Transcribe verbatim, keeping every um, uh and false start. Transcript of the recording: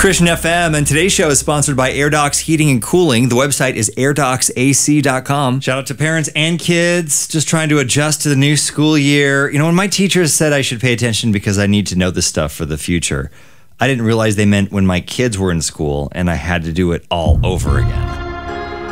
Christian F M, and today's show is sponsored by AirDocs Heating and Cooling. The website is air docs a c dot com. Shout out to parents and kids just trying to adjust to the new school year. You know, when my teachers said I should pay attention because I need to know this stuff for the future, I didn't realize they meant when my kids were in school and I had to do it all over again.